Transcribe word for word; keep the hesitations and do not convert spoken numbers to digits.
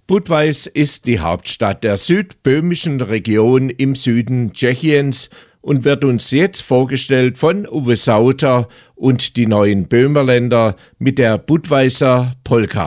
Budweis ist die Hauptstadt der südböhmischen Region im Süden Tschechiens und wird uns jetzt vorgestellt von Uwe Sauter und die neuen Böhmerländer mit der Budweiser Polka.